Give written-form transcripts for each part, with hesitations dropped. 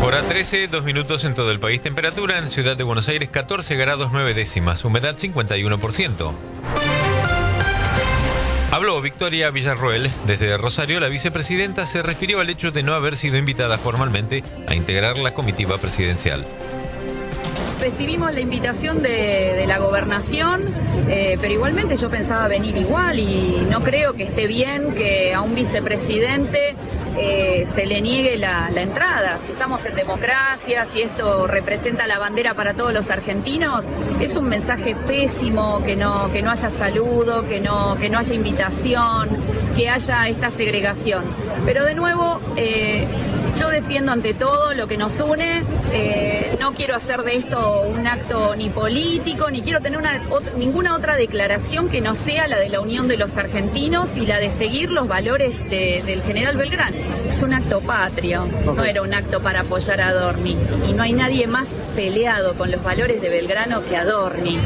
Hora 13, 2 minutos en todo el país. Temperatura en Ciudad de Buenos Aires 14 grados 9 décimas. Humedad 51%. Habló Victoria Villarroel. Desde Rosario, la vicepresidenta se refirió al hecho de no haber sido invitada formalmente a integrar la comitiva presidencial. Recibimos la invitación de la gobernación, pero igualmente yo pensaba venir igual y no creo que esté bien que a un vicepresidente se le niegue la entrada. Si estamos en democracia, si esto representa la bandera para todos los argentinos, es un mensaje pésimo que no haya saludo, que no haya invitación, que haya esta segregación. Pero de nuevo, yo defiendo ante todo lo que nos une. No quiero hacer de esto un acto ni político, ni quiero tener ninguna otra declaración que no sea la de la unión de los argentinos y la de seguir los valores del general Belgrano. Es un acto patrio, no era un acto para apoyar a Adorni. Y no hay nadie más peleado con los valores de Belgrano que Adorni.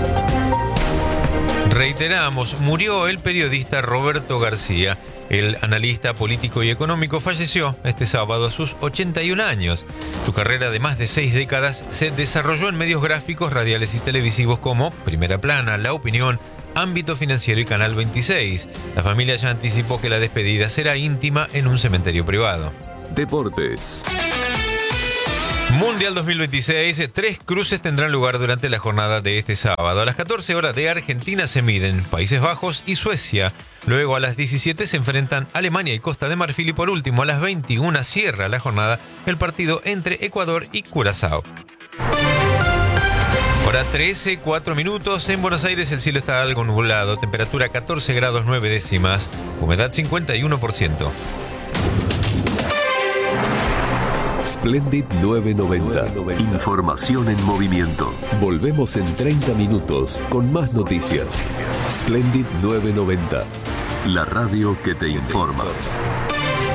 Reiteramos, murió el periodista Roberto García. El analista político y económico falleció este sábado a sus 81 años. Su carrera de más de 6 décadas se desarrolló en medios gráficos, radiales y televisivos como Primera Plana, La Opinión, Ámbito Financiero y Canal 26. La familia ya anticipó que la despedida será íntima en un cementerio privado. Deportes. Mundial 2026, 3 cruces tendrán lugar durante la jornada de este sábado. A las 14 horas de Argentina se miden Países Bajos y Suecia. Luego a las 17 se enfrentan Alemania y Costa de Marfil y por último a las 21 cierra la jornada el partido entre Ecuador y Curazao. Hora 13, 4 minutos. En Buenos Aires el cielo está algo nublado, temperatura 14 grados 9 décimas, humedad 51%. Splendid 990. Información en movimiento. Volvemos en 30 minutos con más noticias. Splendid 990. La radio que te informa.